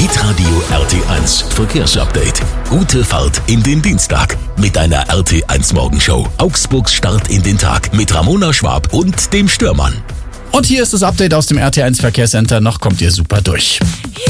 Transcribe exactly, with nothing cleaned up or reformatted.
Hitradio R T eins Verkehrsupdate. Gute Fahrt in den Dienstag mit einer R T eins Morgenshow. Augsburgs Start in den Tag mit Ramona Schwab und dem Stürmann. Und hier ist das Update aus dem R T eins Verkehrscenter. Noch kommt ihr super durch.